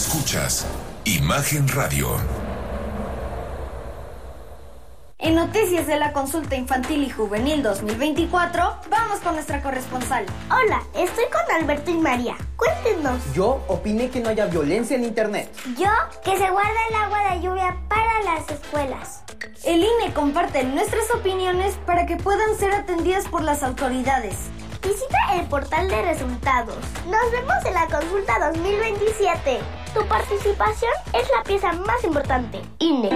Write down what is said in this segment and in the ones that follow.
Escuchas Imagen Radio. En Noticias de la Consulta Infantil y Juvenil 2024, vamos con nuestra corresponsal. Hola, estoy con Alberto y María. Cuéntenos. Yo opiné que no haya violencia en internet. Yo, que se guarda el agua de lluvia para las escuelas. El INE comparte nuestras opiniones para que puedan ser atendidas por las autoridades. Visita el portal de resultados. Nos vemos en la consulta 2027. Tu participación es la pieza más importante. INE.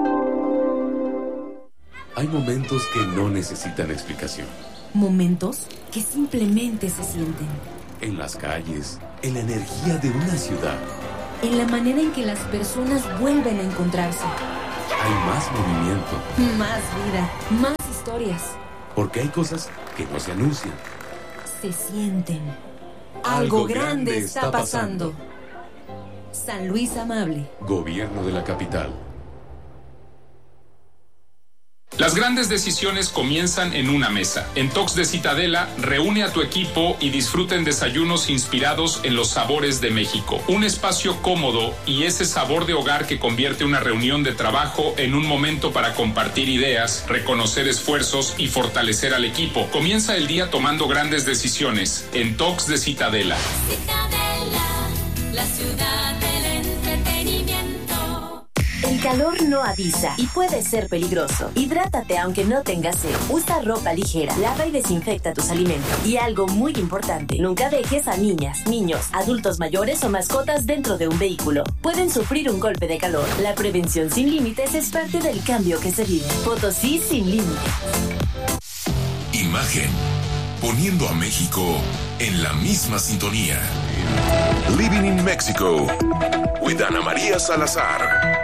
Hay momentos que no necesitan explicación. Momentos que simplemente se sienten. En las calles, en la energía de una ciudad. En la manera en que las personas vuelven a encontrarse. Hay más movimiento. Más vida, más historias. Porque hay cosas que no se anuncian. Se sienten. Algo grande está pasando. San Luis Amable. Gobierno de la capital. Las grandes decisiones comienzan en una mesa. En Talks de Citadela, reúne a tu equipo y disfruten desayunos inspirados en los sabores de México. Un espacio cómodo y ese sabor de hogar que convierte una reunión de trabajo en un momento para compartir ideas, reconocer esfuerzos y fortalecer al equipo. Comienza el día tomando grandes decisiones en Talks de Citadela. Citadela, la ciudad del entretenimiento. El calor no avisa y puede ser peligroso. Hidrátate aunque no tengas sed. Usa ropa ligera, lava y desinfecta tus alimentos. Y algo muy importante, nunca dejes a niñas, niños, adultos mayores o mascotas dentro de un vehículo. Pueden sufrir un golpe de calor. La prevención sin límites es parte del cambio que se vive. Potosí sin límites. Imagen. Poniendo a México en la misma sintonía. Living in Mexico. With Ana María Salazar.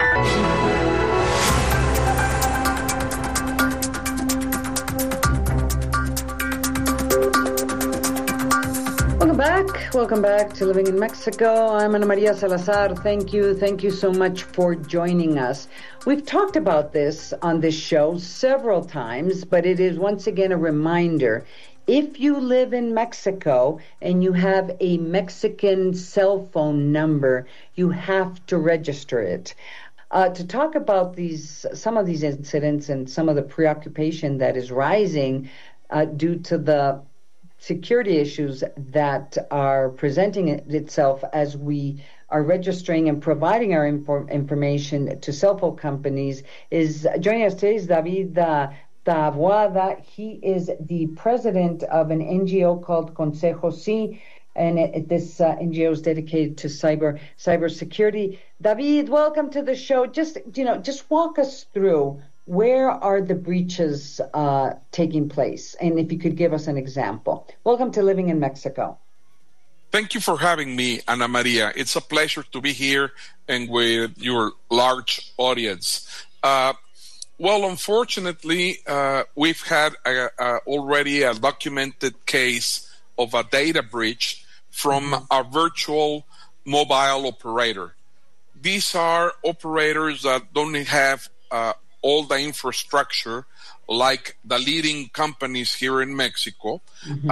Welcome back to Living in Mexico. I'm Ana Maria Salazar. Thank you so much for joining us. We've talked about this on this show several times, but it is once again a reminder. If you live in Mexico and you have a Mexican cell phone number, you have to register it. To talk about some of these incidents and some of the preoccupation that is rising due to the security issues that are presenting itself as we are registering and providing our information to cell phone companies, is joining us today is David Taboada. He is the president of an NGO called Consejo Sí, and this NGO is dedicated to cybersecurity. David, welcome to the show. Just walk us through, where are the breaches taking place? And if you could give us an example. Welcome to Living in Mexico. Thank you for having me, Ana Maria. It's a pleasure to be here and with your large audience. Well, unfortunately, we've had already a documented case of a data breach from a virtual mobile operator. These are operators that don't have all the infrastructure like the leading companies here in Mexico,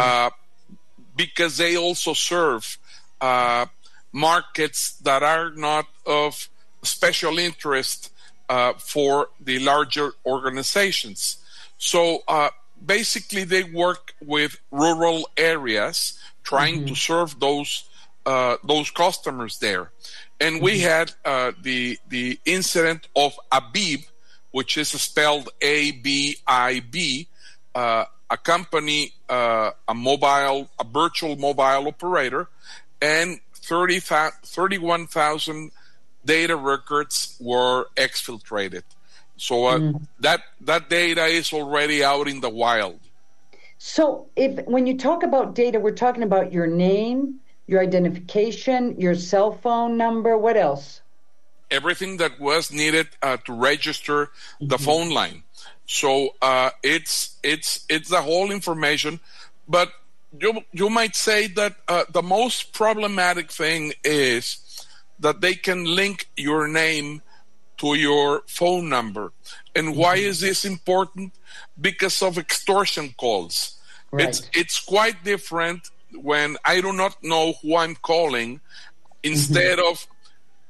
because they also serve markets that are not of special interest for the larger organizations. So basically they work with rural areas trying to serve those customers there. And we had the incident of Abib, which is spelled A-B-I-B, a company, a virtual mobile operator, and 31,000 data records were exfiltrated. So that data is already out in the wild. So when you talk about data, we're talking about your name, your identification, your cell phone number, what else? Everything that was needed to register the phone line. So it's the whole information. But you might say that the most problematic thing is that they can link your name to your phone number. And why is this important? Because of extortion calls. Right. It's quite different when I do not know who I'm calling, instead of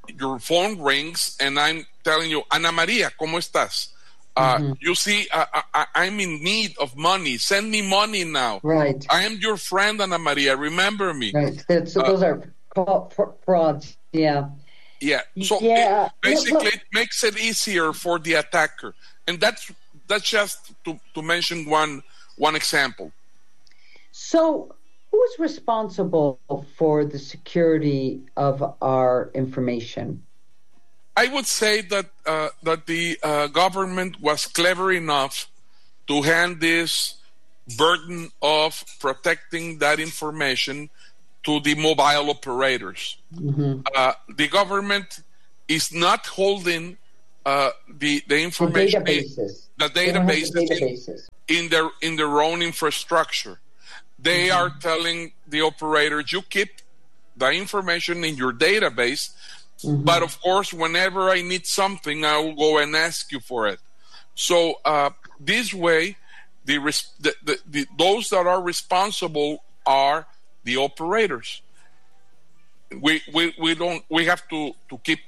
your phone rings and I'm telling you, Ana Maria, ¿cómo estás? You see, I'm in need of money. Send me money now. Right. I am your friend, Ana Maria. Remember me. Right. So those are frauds. Yeah. Yeah. So basically, it makes it easier for the attacker, and that's just to mention one example. So, who is responsible for the security of our information? I would say that the government was clever enough to hand this burden of protecting that information to the mobile operators. The government is not holding the information, the databases in their own infrastructure. They are telling the operators, you keep the information in your database, but of course, whenever I need something, I will go and ask you for it. So this way, those that are responsible are the operators. We have to keep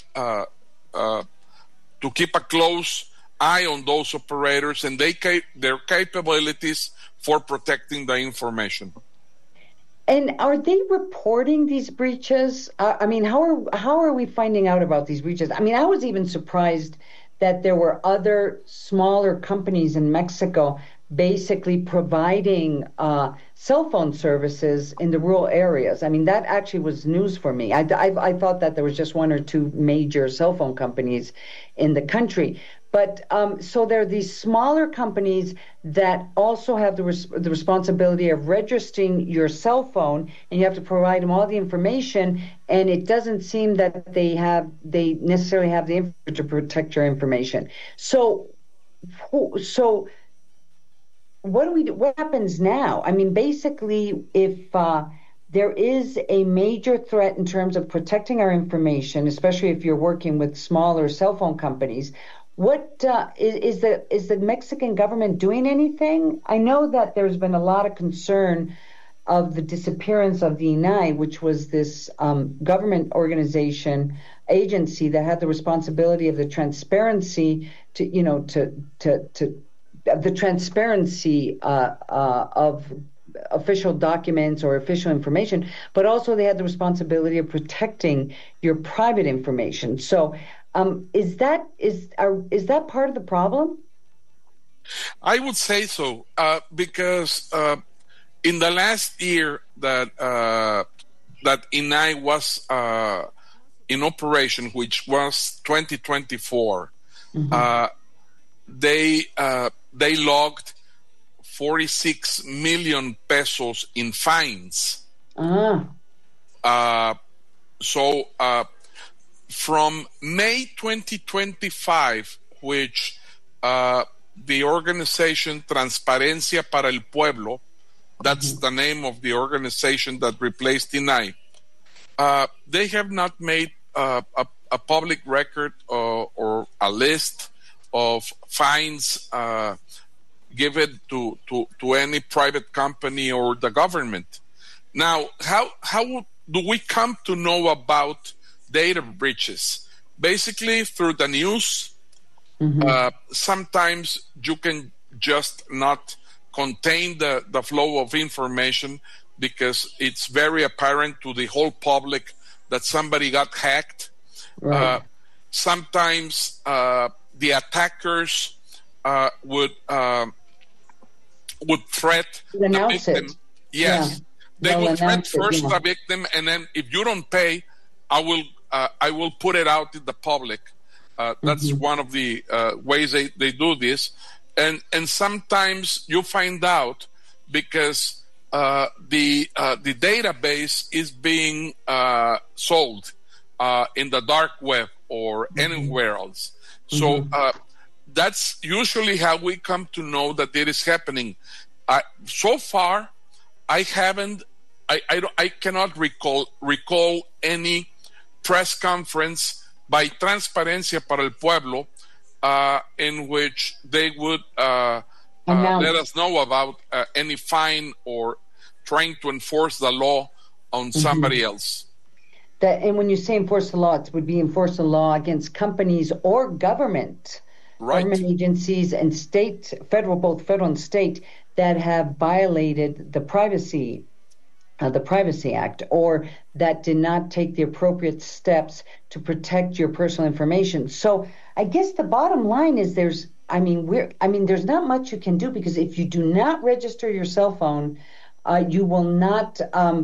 a close eye on those operators and their capabilities for protecting the information. And are they reporting these breaches? I mean, how are we finding out about these breaches? I mean, I was even surprised that there were other smaller companies in Mexico basically providing cell phone services in the rural areas. I mean, that actually was news for me. I thought that there was just one or two major cell phone companies in the country. But so there are these smaller companies that also have the responsibility of registering your cell phone, and you have to provide them all the information. And it doesn't seem that they necessarily have the infrastructure to protect your information. So what do we do? What happens now? I mean, basically, if there is a major threat in terms of protecting our information, especially if you're working with smaller cell phone companies. What is the Mexican government doing anything? I know that there's been a lot of concern of the disappearance of the INAI, which was this government agency that had the responsibility of the transparency of official documents or official information, but also they had the responsibility of protecting your private information. So. Is that part of the problem? I would say so, because in the last year that INAI was in operation, which was 2024, they logged 46 million pesos in fines. From May 2025, which the organization Transparencia para el Pueblo, that's the name of the organization that replaced INAI, they have not made a public record or a list of fines given to any private company or the government. Now, how do we come to know about data breaches? Basically through the news. Sometimes you can just not contain the flow of information because it's very apparent to the whole public that somebody got hacked. Right. Sometimes the attackers would threat the victim. Yes, they will threat first the victim, and then if you don't pay, I will put it out in the public. That's one of the ways they do this. And sometimes you find out because the database is being sold in the dark web or anywhere else. So that's usually how we come to know that it is happening. So far, I cannot recall any press conference by Transparencia para el Pueblo in which they would let us know about any fine or trying to enforce the law on somebody else. That, and when you say enforce the law, it would be enforce the law against companies or government agencies and both federal and state, that have violated the Privacy Act, or that did not take the appropriate steps to protect your personal information. So I guess the bottom line is there's not much you can do, because if you do not register your cell phone, you will not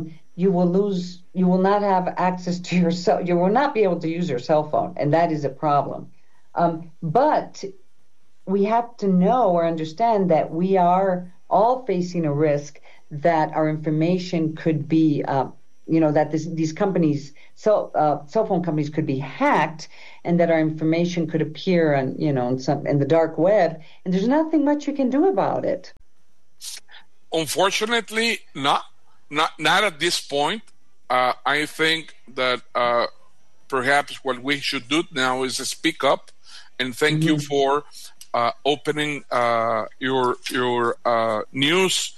have access to your you will not be able to use your cell phone, and that is a problem. But we have to know or understand that we are all facing a risk that our information could be, that these companies, cell phone companies, could be hacked, and that our information could appear in the dark web, and there's nothing much you can do about it. Unfortunately, not at this point. I think that perhaps what we should do now is speak up, and thank you for opening your news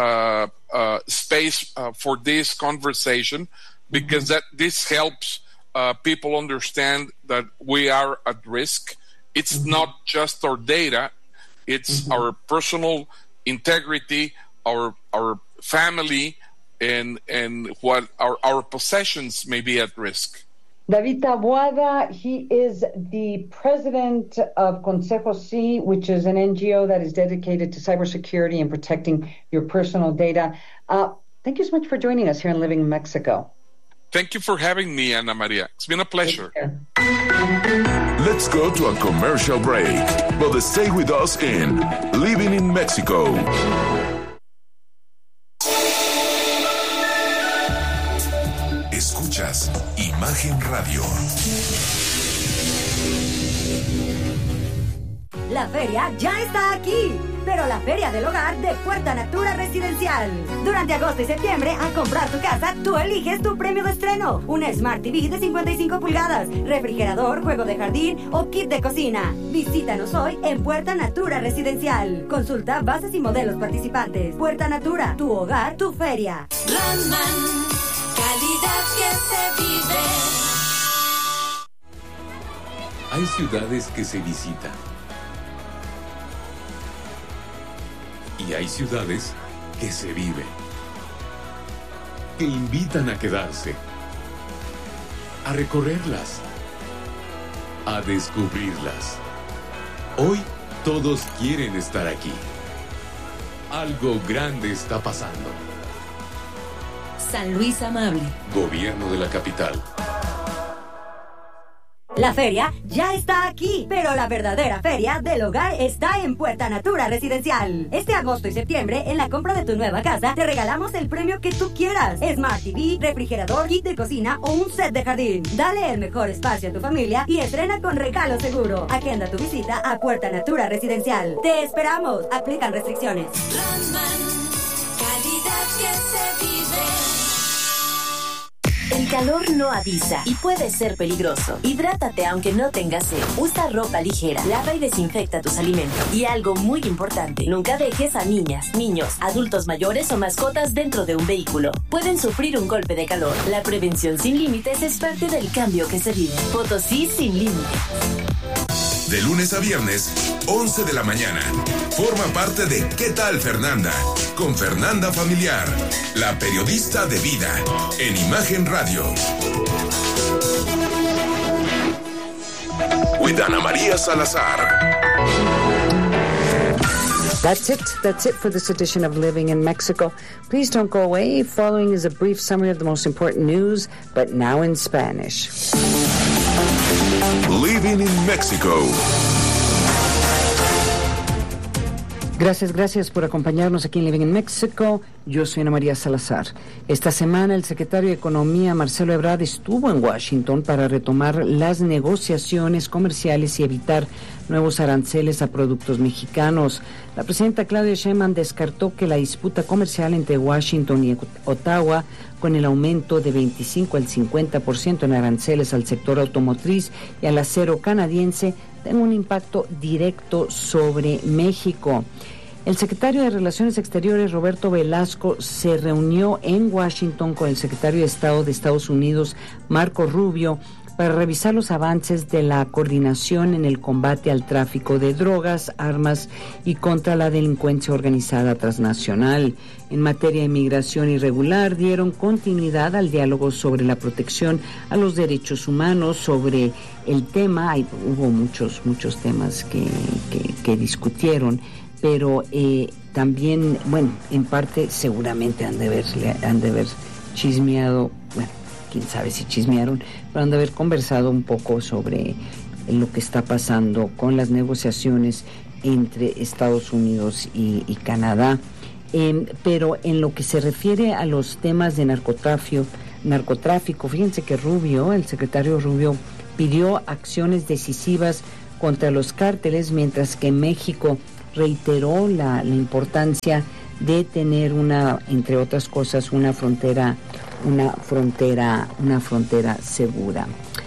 space for this conversation, because this helps people understand that we are at risk. It's not just our data; it's our personal integrity, our family, and what our possessions may be at risk. David Taboada, he is the president of Consejo C, which is an NGO that is dedicated to cybersecurity and protecting your personal data. Thank you so much for joining us here in Living in Mexico. Thank you for having me, Ana Maria. It's been a pleasure. Let's go to a commercial break, but stay with us in Living in Mexico. Escuchas Imagen Radio. La feria ya está aquí, pero la Feria del Hogar de Puerta Natura Residencial. Durante agosto y septiembre, al comprar tu casa, tú eliges tu premio de estreno. Una Smart TV de 55 pulgadas, refrigerador, juego de jardín o kit de cocina. Visítanos hoy en Puerta Natura Residencial. Consulta bases y modelos participantes. Puerta Natura, tu hogar, tu feria. Rossmann, calidad que se vive. Hay ciudades que se visitan. Y hay ciudades que se viven, que invitan a quedarse, a recorrerlas, a descubrirlas. Hoy todos quieren estar aquí. Algo grande está pasando. San Luis Amable. Gobierno de la capital. La feria ya está aquí, pero la verdadera feria del hogar está en Puerta Natura Residencial. Este agosto y septiembre, en la compra de tu nueva casa, te regalamos el premio que tú quieras. Smart TV, refrigerador, kit de cocina o un set de jardín. Dale el mejor espacio a tu familia y estrena con regalo seguro. Agenda tu visita a Puerta Natura Residencial. ¡Te esperamos! Aplican restricciones. Rossmann, calidad que se vive. El calor no avisa y puede ser peligroso. Hidrátate aunque no tengas sed. Usa ropa ligera, lava y desinfecta tus alimentos. Y algo muy importante, nunca dejes a niñas, niños, adultos mayores o mascotas dentro de un vehículo. Pueden sufrir un golpe de calor. La prevención sin límites es parte del cambio que se vive. Potosí sin límites. De lunes a viernes, 11 de la mañana. Forma parte de ¿Qué tal, Fernanda? Con Fernanda Familiar, la periodista de vida, en Imagen Radio. With Ana María Salazar. That's it for this edition of Living in Mexico. Please don't go away. Following is a brief summary of the most important news, but now in Spanish. Living in Mexico. Gracias por acompañarnos aquí en Living in Mexico. Yo soy Ana María Salazar. Esta semana el secretario de Economía, Marcelo Ebrard, estuvo en Washington para retomar las negociaciones comerciales y evitar nuevos aranceles a productos mexicanos. La presidenta Claudia Sheinbaum descartó que la disputa comercial entre Washington y Ottawa, con el aumento de 25 al 50% en aranceles al sector automotriz y al acero canadiense, tenga un impacto directo sobre México. El secretario de Relaciones Exteriores, Roberto Velasco, se reunió en Washington con el secretario de Estado de Estados Unidos, Marco Rubio, para revisar los avances de la coordinación en el combate al tráfico de drogas, armas y contra la delincuencia organizada transnacional. En materia de migración irregular, dieron continuidad al diálogo sobre la protección a los derechos humanos. Sobre el tema, hubo muchos temas que discutieron, pero también, bueno, en parte seguramente han de haber chismeado, bueno, quién sabe si chismearon, pero han de haber conversado un poco sobre lo que está pasando con las negociaciones entre Estados Unidos y Canadá. Pero en lo que se refiere a los temas de narcotráfico, fíjense que el secretario Rubio, pidió acciones decisivas contra los cárteles, mientras que México reiteró la importancia de tener entre otras cosas, una frontera segura,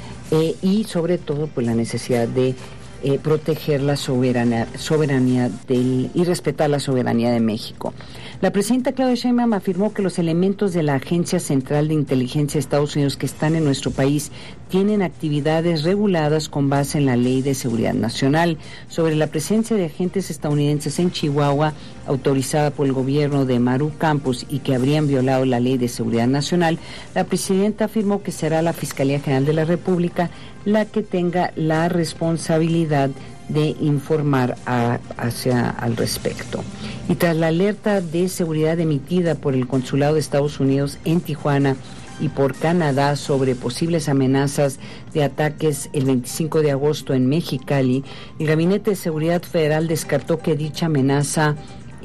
y sobre todo pues la necesidad de proteger la soberanía y respetar la soberanía de México. La presidenta Claudia Sheinbaum afirmó que los elementos de la Agencia Central de Inteligencia de Estados Unidos que están en nuestro país tienen actividades reguladas con base en la Ley de Seguridad Nacional. Sobre la presencia de agentes estadounidenses en Chihuahua, autorizada por el gobierno de Maru Campos y que habrían violado la Ley de Seguridad Nacional, la presidenta afirmó que será la Fiscalía General de la República la que tenga la responsabilidad de informar al respecto. Y tras la alerta de seguridad emitida por el Consulado de Estados Unidos en Tijuana y por Canadá sobre posibles amenazas de ataques el 25 de agosto en Mexicali, el Gabinete de Seguridad Federal descartó que dicha amenaza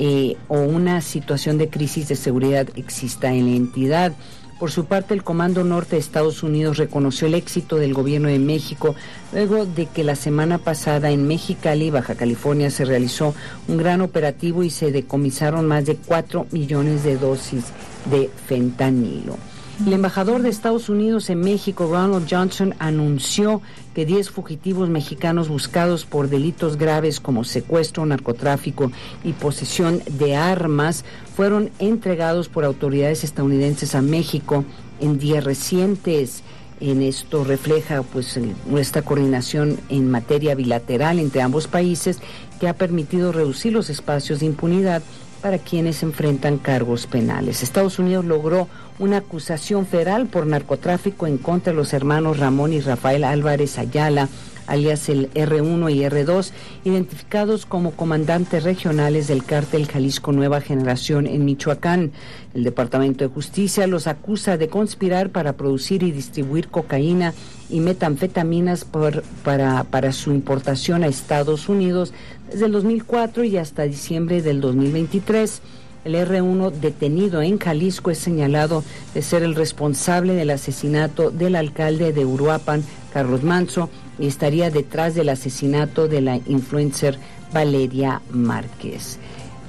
o una situación de crisis de seguridad exista en la entidad. Por su parte, el Comando Norte de Estados Unidos reconoció el éxito del gobierno de México luego de que la semana pasada en Mexicali, Baja California, se realizó un gran operativo y se decomisaron más de 4 millones de dosis de fentanilo. El embajador de Estados Unidos en México, Ronald Johnson, anunció que 10 fugitivos mexicanos buscados por delitos graves como secuestro, narcotráfico y posesión de armas fueron entregados por autoridades estadounidenses a México en días recientes. En esto refleja pues nuestra coordinación en materia bilateral entre ambos países, que ha permitido reducir los espacios de impunidad para quienes enfrentan cargos penales. Estados Unidos logró una acusación federal por narcotráfico en contra de los hermanos Ramón y Rafael Álvarez Ayala, alias el R1 y R2, identificados como comandantes regionales del cártel Jalisco Nueva Generación en Michoacán. El Departamento de Justicia los acusa de conspirar para producir y distribuir cocaína y metanfetaminas para su importación a Estados Unidos desde el 2004 y hasta diciembre del 2023. El R1 detenido en Jalisco es señalado de ser el responsable del asesinato del alcalde de Uruapan, Carlos Manso, y estaría detrás del asesinato de la influencer Valeria Márquez.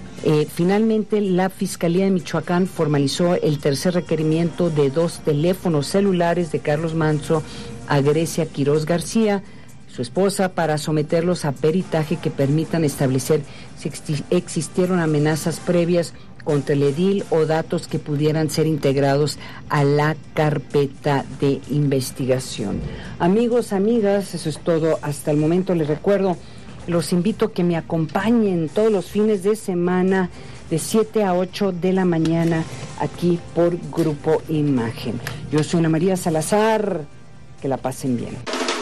Finalmente, la Fiscalía de Michoacán formalizó el tercer requerimiento de 2 teléfonos celulares de Carlos Manso a Grecia Quiroz García, su esposa, para someterlos a peritaje que permitan establecer si existieron amenazas previas contra el edil o datos que pudieran ser integrados a la carpeta de investigación. Amigos, amigas, eso es todo hasta el momento. Les recuerdo, los invito a que me acompañen todos los fines de semana de 7 a 8 de la mañana aquí por Grupo Imagen. Yo soy Ana María Salazar. Que la pasen bien.